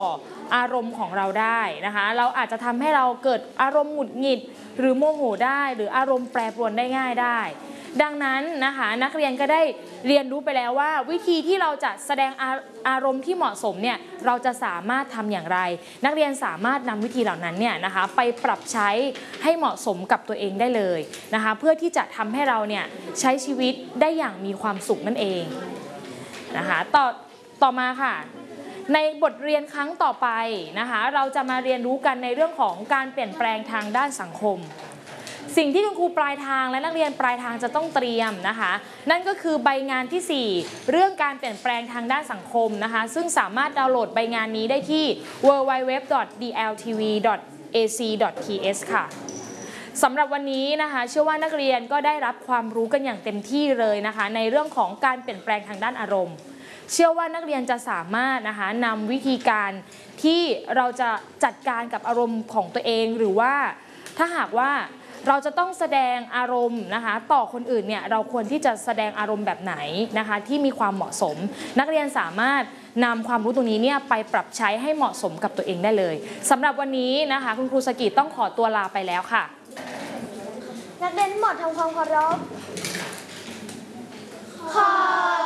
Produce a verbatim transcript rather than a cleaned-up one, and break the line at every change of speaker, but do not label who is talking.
อารมณ์ของเราได้นะคะเราอาจจะทำให้เราเกิดอารมณ์หงุดหงิดหรือโมโหได้หรืออารมณ์แปรปรวนได้ง่ายได้ดังนั้นนะคะนักเรียนก็ได้เรียนรู้ไปแล้วว่าวิธีที่เราจะแสดงอาอารมณ์ที่เหมาะสมเนี่ยเราจะสามารถทำอย่างไรนักเรียนสามารถนำวิธีเหล่านั้นเนี่ยนะคะไปปรับใช้ให้เหมาะสมกับตัวเองได้เลยนะคะเพื่อที่จะทำให้เราเนี่ยใช้ชีวิตได้อย่างมีความสุขนั่นเองนะคะต่อต่อมาค่ะในบทเรียนครั้งต่อไปนะคะเราจะมาเรียนรู้กันในเรื่องของการเปลี่ยนแปลงทางด้านสังคมสิ่งที่คุณครูปลายทางและนักเรียนปลายทางจะต้องเตรียมนะคะนั่นก็คือใบงานที่สี่เรื่องการเปลี่ยนแปลงทางด้านสังคมนะคะซึ่งสามารถดาวน์โหลดใบงานนี้ได้ที่ ดับเบิลยู ดับเบิลยู ดับเบิลยู ดอท ดี แอล ที วี ดอท เอ ซี ดอท ที เอส ค่ะสำหรับวันนี้นะคะเชื่อว่านักเรียนก็ได้รับความรู้กันอย่างเต็มที่เลยนะคะในเรื่องของการเปลี่ยนแปลงทางด้านอารมณ์เชื่อว่านักเรียนจะสามารถนะคะนำวิธีการที่เราจะจัดการกับอารมณ์ของตัวเองหรือว่าถ้าหากว่าเราจะต้องแสดงอารมณ์นะคะต่อคนอื่นเนี่ยเราควรที่จะแสดงอารมณ์แบบไหนนะคะที่มีความเหมาะสมนักเรียนสามารถนำความรู้ตรงนี้เนี่ยไปปรับใช้ให้เหมาะสมกับตัวเองได้เลยสำหรับวันนี้นะคะคุณครูสกิต้องขอตัวลาไปแล้วค่ะ
นักเรียนทั้งหมดทำความเคารพขอบ